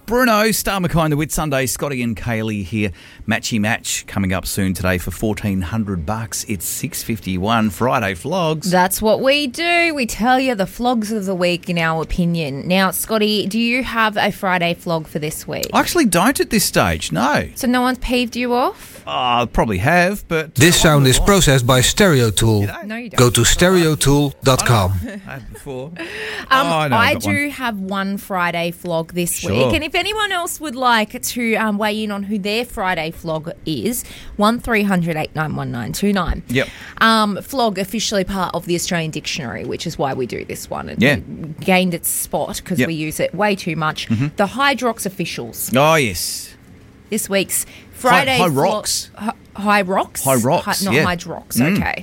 Bruno, Star McKay, the Whit Sunday, Scotty and Kaylee here. Matchy match coming up soon today for $1,400. It's 6:51 Friday Flogs. That's what we do. We tell you the flogs of the week in our opinion. Now, Scotty, do you have a Friday flog for this week? I actually don't at this stage, no. So no one's peeved you off? I probably have, but... This sound is processed by Stereo Tool. No, you don't. Go to stereotool.com. I had before. I do have one Friday flog this week. And if anyone else would like to weigh in on who their Friday flog is, 1300 891929. Yep. Flog officially part of the Australian Dictionary, which is why we do this one. It Yeah. gained its spot because we use it way too much. The Hydrox officials. Oh, yes. This week's Friday High rocks. High rocks? High rocks, Not yeah. Hydrox, okay.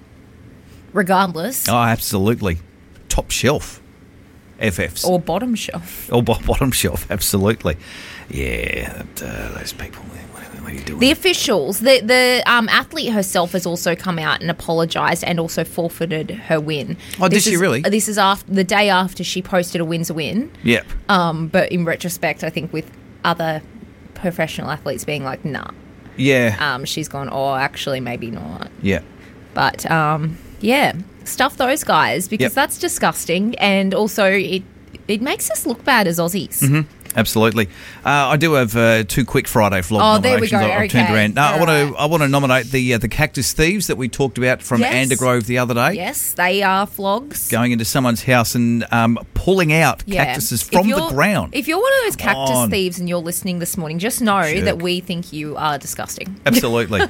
Regardless. Oh, absolutely. Top shelf. FFs. Or bottom shelf. Or bottom shelf, absolutely. Yeah, those people, what are you doing? The officials, the athlete herself has also come out and apologised and also forfeited her win. Oh, did she really? This is after the day after she posted a win's a win. Yep. But in retrospect, I think with other professional athletes being like, nah. Yeah. She's gone, oh, actually, maybe not. Yeah. But, yeah, stuff those guys because that's disgusting and also it makes us look bad as Aussies. Mm-hmm. Absolutely. I do have two quick Friday flog nominations. There we go. I've turned Okay. around. No, I want to nominate the Cactus Thieves that we talked about from Andergrove the other day. Yes, they are flogs. Going into someone's house and pulling out cactuses from the ground. If you're one of those cactus thieves and you're listening this morning, just know that we think you are disgusting. Absolutely.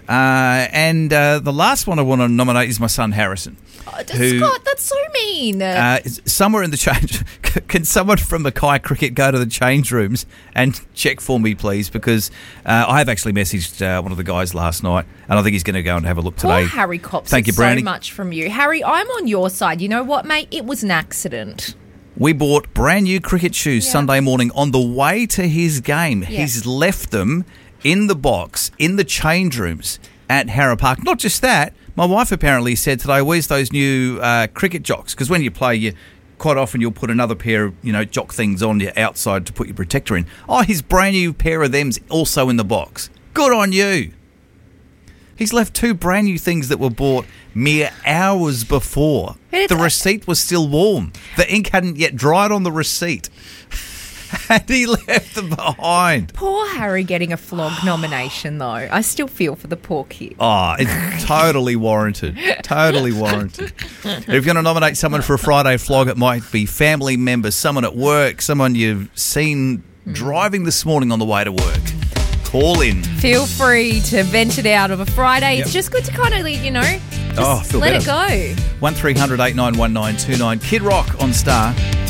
And the last one I want to nominate is my son Harrison. Scott, that's so mean. Somewhere in the change, can someone from Mackay Cricket go to the change rooms and check for me, please? Because I have actually messaged one of the guys last night, and I think he's going to go and have a look today. Poor Harry cops Thank you, so Brownie. much from you. Harry, I'm on your side. You know what, mate? It was an accident. We bought brand new cricket shoes Sunday morning on the way to his game. Yeah. He's left them in the box, in the change rooms at Harrow Park. Not just that, my wife apparently said today, where's those new cricket jocks? Because when you play, quite often you'll put another pair of, jock things on your outside to put your protector in. Oh, his brand new pair of them's also in the box. Good on you. He's left two brand new things that were bought mere hours before. The receipt was still warm. The ink hadn't yet dried on the receipt. And he left them behind. Poor Harry getting a flog nomination, though. I still feel for the poor kid. Oh, it's totally warranted. Totally warranted. If you're going to nominate someone for a Friday flog, it might be family members, someone at work, someone you've seen driving this morning on the way to work. Call in. Feel free to vent it out of a Friday. It's just good to kind of, feel let better. it go. 1300 891929. Kid Rock on Star.